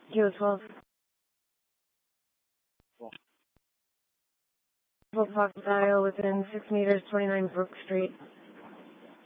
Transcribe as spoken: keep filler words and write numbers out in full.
Kilo twelve. Fox dial within six meters, twenty-nine Brook Street.